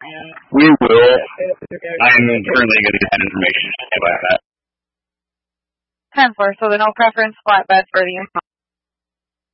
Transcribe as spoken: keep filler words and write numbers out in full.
We will. I'm currently getting that information about that. ten four, so the no preference flatbed for the